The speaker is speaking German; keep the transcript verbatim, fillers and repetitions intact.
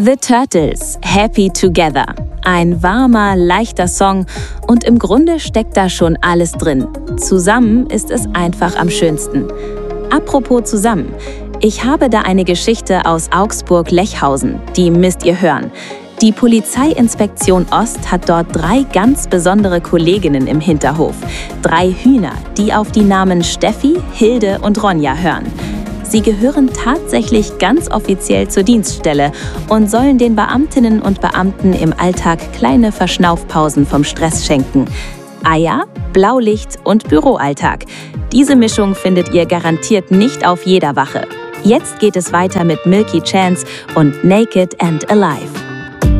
The Turtles, Happy Together. Ein warmer, leichter Song und im Grunde steckt da schon alles drin. Zusammen ist es einfach am schönsten. Apropos zusammen, ich habe da eine Geschichte aus Augsburg-Lechhausen, die müsst ihr hören. Die Polizeiinspektion Ost hat dort drei ganz besondere Kolleginnen im Hinterhof. Drei Hühner, die auf die Namen Steffi, Hilde und Ronja hören. Sie gehören tatsächlich ganz offiziell zur Dienststelle und sollen den Beamtinnen und Beamten im Alltag kleine Verschnaufpausen vom Stress schenken. Eier, Blaulicht und Büroalltag. Diese Mischung findet ihr garantiert nicht auf jeder Wache. Jetzt geht es weiter mit Milky Chance und Naked and Alive.